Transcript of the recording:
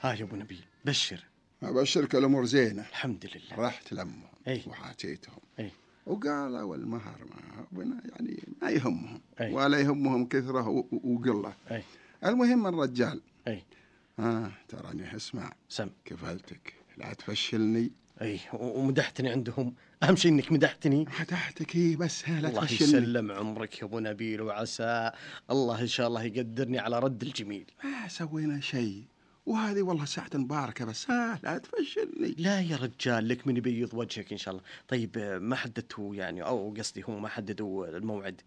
ها يا ابو نبيل بشر. أبشرك الأمور زينة. الحمد لله. رحت لأمهم وحاتيتهم وقالوا المهر ما يعني ما يهمهم ولا يهمهم كثرة وقلة. المهم الرجال تراني اسمع سم كفلتك لا تفشلني. ومدحتني عندهم، أهم شيء إنك مدحتني. مدحتك بس لا الله تفشلني. يسلم عمرك يا أبو نبيل، وعسى الله إن شاء الله يقدرني على رد الجميل. ما سوينا شيء وهذه والله ساعة مباركة بس لا تفشلني. لا يا رجال لك من يبيض وجهك إن شاء الله. طيب ما حددتوا يعني، أو قصدي هم ما حددوا الموعد؟